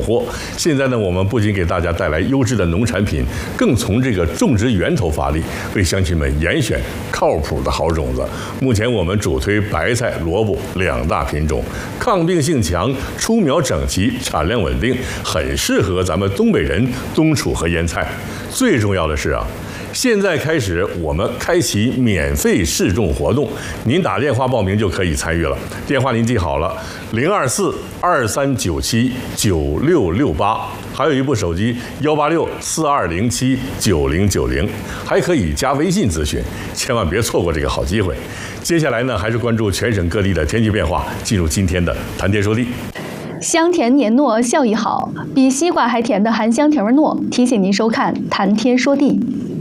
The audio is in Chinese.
货。现在呢，我们不仅给大家带来优质的农产品，更从这个种植源头发力，为乡亲们严选靠谱的好种子。目前我们主推白菜、萝卜2大品种，抗病性强，出苗整齐，产量稳定，很适合咱们东北人冬储和腌菜。最重要的是啊，现在开始我们开启免费试种活动，您打电话报名就可以参与了。电话您记好了，024-2397-9668，还有一部手机186-4207-9090，还可以加微信咨询，千万别错过这个好机会。接下来呢，还是关注全省各地的天气变化，进入今天的谈天说地。 香甜黏糯效益好，比西瓜还甜的含香甜糯，提醒您收看《谈天说地》。